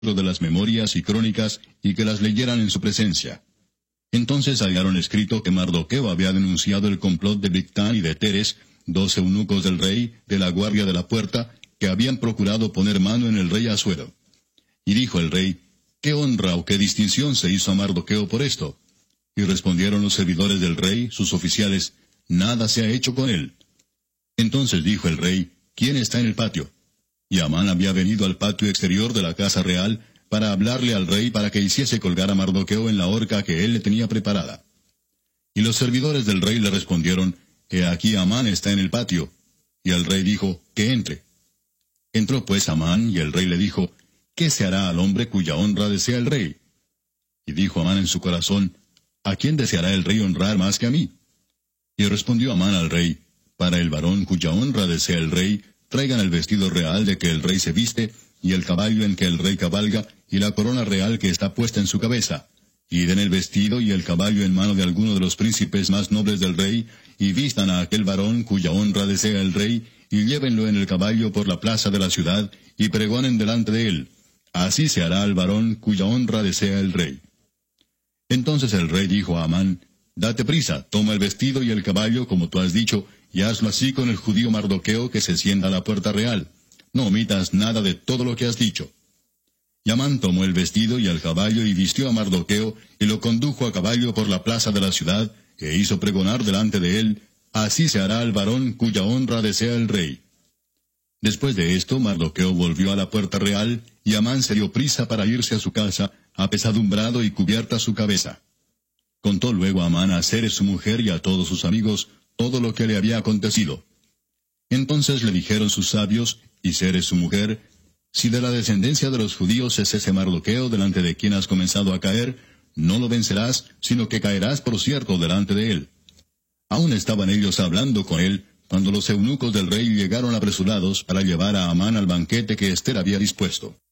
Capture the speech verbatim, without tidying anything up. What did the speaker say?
de las memorias y crónicas y que las leyeran en su presencia. Entonces hallaron escrito que Mardoqueo había denunciado el complot de Bigtán y de Teres, dos eunucos del rey, de la guardia de la puerta, que habían procurado poner mano en el rey Asuero. Y dijo el rey, ¿qué honra o qué distinción se hizo a Mardoqueo por esto? Y respondieron los servidores del rey, sus oficiales, nada se ha hecho con él. Entonces dijo el rey, ¿quién está en el patio? Y Amán había venido al patio exterior de la casa real, para hablarle al rey para que hiciese colgar a Mardoqueo en la horca que él le tenía preparada. Y los servidores del rey le respondieron, He aquí Amán está en el patio. Y el rey dijo, que entre. Entró pues Amán, y el rey le dijo, ¿qué se hará al hombre cuya honra desea el rey? Y dijo Amán en su corazón, ¿a quién deseará el rey honrar más que a mí? Y respondió Amán al rey, para el varón cuya honra desea el rey, traigan el vestido real de que el rey se viste, y el caballo en que el rey cabalga, y la corona real que está puesta en su cabeza. Y den el vestido y el caballo en mano de alguno de los príncipes más nobles del rey, y vistan a aquel varón cuya honra desea el rey, y llévenlo en el caballo por la plaza de la ciudad, y pregonen delante de él. Así se hará al varón cuya honra desea el rey. Entonces el rey dijo a Amán, Date prisa, toma el vestido y el caballo, como tú has dicho, y hazlo así con el judío Mardoqueo que se sienta a la puerta real. No omitas nada de todo lo que has dicho. Y Amán tomó el vestido y el caballo y vistió a Mardoqueo, y lo condujo a caballo por la plaza de la ciudad, e hizo pregonar delante de él, Así se hará al varón cuya honra desea el rey. Después de esto, Mardoqueo volvió a la puerta real, y Amán se dio prisa para irse a su casa, apesadumbrado y cubierta su cabeza. Contó luego Amán a Zeres su mujer y a todos sus amigos todo lo que le había acontecido. Entonces le dijeron sus sabios, y Zeres su mujer, Si de la descendencia de los judíos es ese Mardoqueo delante de quien has comenzado a caer, no lo vencerás, sino que caerás por cierto delante de él. Aún estaban ellos hablando con él, cuando los eunucos del rey llegaron apresurados para llevar a Amán al banquete que Ester había dispuesto.